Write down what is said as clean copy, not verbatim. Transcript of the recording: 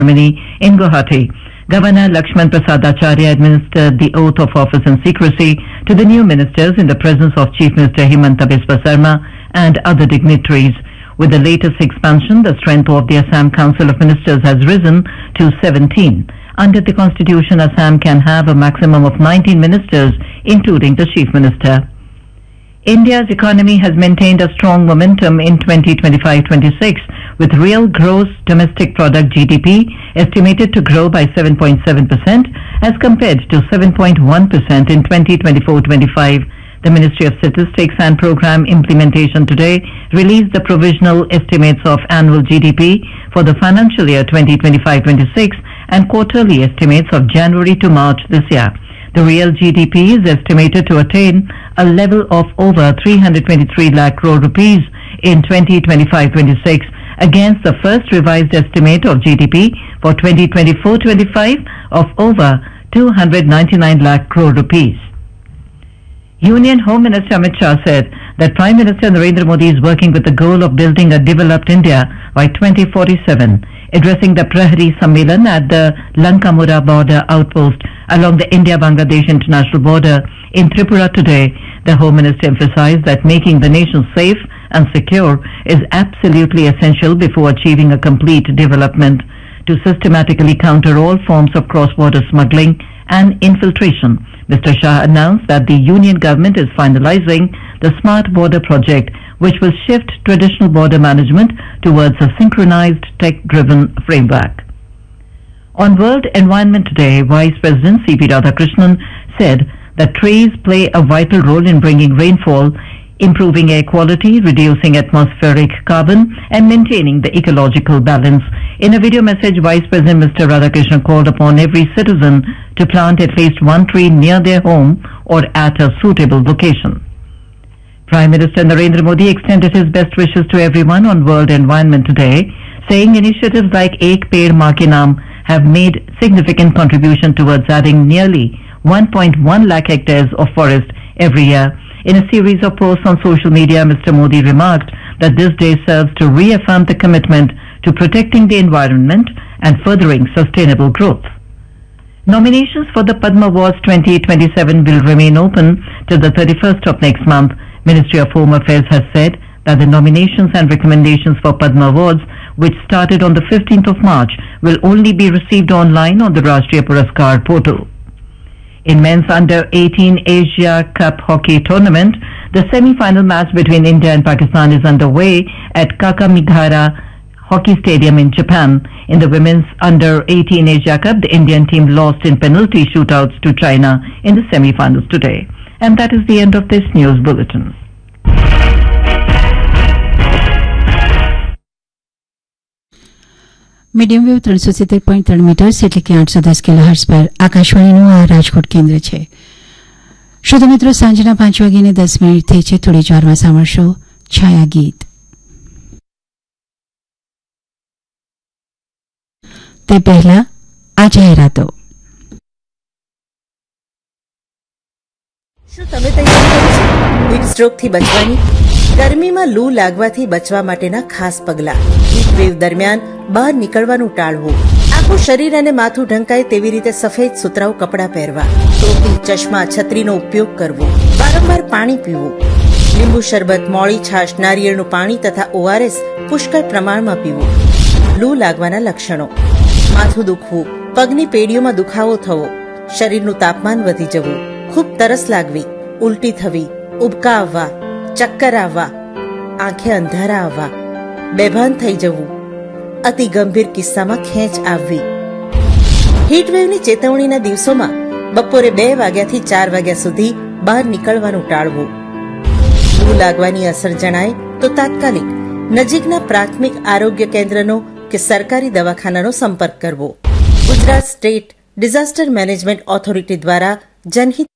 in Guwahati. Governor Lakshman Prasad Acharya administered the oath of office in secrecy to the new ministers in the presence of Chief Minister Himanta Biswa Sarma and other dignitaries. With the latest expansion, the strength of the Assam Council of Ministers has risen to 17. Under the Constitution, Assam can have a maximum of 19 ministers, including the Chief Minister. India's economy has maintained a strong momentum in 2025-26, with real gross domestic product GDP estimated to grow by 7.7% as compared to 7.1% in 2024-25. The Ministry of Statistics and Program Implementation today released the provisional estimates of annual GDP for the financial year 2025-26 and quarterly estimates of January to March this year. The real GDP is estimated to attain a level of over 323 lakh crore rupees in 2025-26 against the first revised estimate of GDP for 2024-25 of over 299 lakh crore rupees. Union Home Minister Amit Shah said that Prime Minister Narendra Modi is working with the goal of building a developed India by 2047. Addressing the Prahari Sammelan at the Lankamura border outpost along the India-Bangladesh international border in Tripura today, the Home Minister emphasized that making the nation safe and secure is absolutely essential before achieving a complete development. To systematically counter all forms of cross-border smuggling and infiltration, Mr. Shah announced that the Union government is finalizing the Smart Border project, which will shift traditional border management towards a synchronized, tech-driven framework. On World Environment Day, Vice President C.P. Radhakrishnan said that trees play a vital role in bringing rainfall, improving air quality, reducing atmospheric carbon, and maintaining the ecological balance. In a video message, Vice President Mr. Radhakrishnan called upon every citizen to plant at least one tree near their home or at a suitable location. Prime Minister Narendra Modi extended his best wishes to everyone on World Environment Day, saying initiatives like Ek Peड़ Maa Ke Naam have made significant contribution towards adding nearly 1.1 lakh hectares of forest every year. In a series of posts on social media, Mr. Modi remarked that this day serves to reaffirm the commitment to protecting the environment and furthering sustainable growth. Nominations for the Padma Awards 2027 will remain open till the 31st of next month. Ministry of Home Affairs has said that the nominations and recommendations for Padma Awards, which started on the 15th of March, will only be received online on the Rashtriya Puraskar portal. In men's under-18 Asia Cup hockey tournament, the semi-final match between India and Pakistan is underway at Kakamigahara Hockey Stadium in Japan. In the women's under-18 Asia Cup, the Indian team lost in penalty shootouts to China in the semi-finals today. And that is the end of this news bulletin. Medium wave 370.3 metres એટલે કે 810 kilohertz પર આકાશવાણીનું આ રાજકોટ કેન્દ્ર છે. શ્રોતા મિત્રો, સાંજના 5:10 થઈ છે. થોડી જ વારમાં સાંભળશો છાયા ગીત. તે પહેલા આ જાહેરાતો. શું તમે તૈયાર છો હીટ સ્ટ્રોકથી બચવાની? ગરમીમાં લૂ લાગવાથી બચવા માટેના ખાસ પગલાં. હીટ વેવ દરમિયાન બહાર નીકળવાનું ટાળવું. આખું શરીર અને માથું ઢંકાય તેવી રીતે સફેદ સુતરાઉ કપડાં પહેરવા. ટોપી, ચશ્મા, છત્રીનો ઉપયોગ કરવો. વારંવાર પાણી પીવું. લીંબુ શરબત, મોળી છાશ, નારિયેળનું પાણી તથા ORS પુષ્કળ પ્રમાણમાં પીવું. લૂ લાગવાના લક્ષણો: માથું દુખવું, પગની પેઢીઓમાં દુખાવો થવો, શરીરનું તાપમાન વધી જવું, ખૂબ તરસ લાગવી, ઉલટી થવી, ઉબકા આવવા, ચક્કર આવવા, આંખે અંધારા આવવા, બેભાન થઈ જવું, અતિ ગંભીર કિસ્સામાં ખેંચ આવવી. હીટવેવની ચેતવણીના દિવસોમાં બપોરે 2 વાગ્યાથી 4 વાગ્યા સુધી બહાર નીકળવાનું ટાળવું. લૂ લાગવાની અસર જણાય તો તાત્કાલિક નજીકના પ્રાથમિક આરોગ્ય કેન્દ્રનો કે સરકારી દવાખાનાનો સંપર્ક કરવો. Gujarat state disaster management authority દ્વારા જનહિત